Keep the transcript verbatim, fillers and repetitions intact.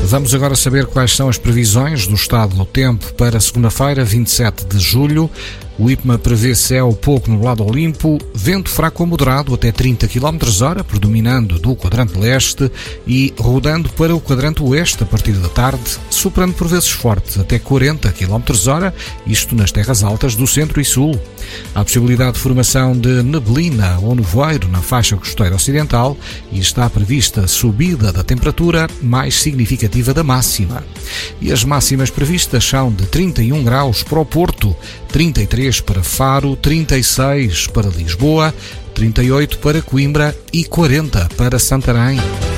Vamos agora saber quais são as previsões do estado do tempo para segunda-feira, vinte e sete de julho. O IPMA prevê céu pouco nublado ou limpo, vento fraco ou moderado até trinta quilómetros hora, predominando do quadrante leste e rodando para o quadrante oeste a partir da tarde, soprando por vezes forte até quarenta quilómetros hora, isto nas terras altas do centro e sul. Há possibilidade de formação de neblina ou nevoeiro na faixa costeira ocidental e está prevista subida da temperatura mais significativa da máxima. E as máximas previstas são de trinta e um graus para o Porto, trinta e três para Faro, trinta e seis para Lisboa, trinta e oito para Coimbra e quarenta para Santarém.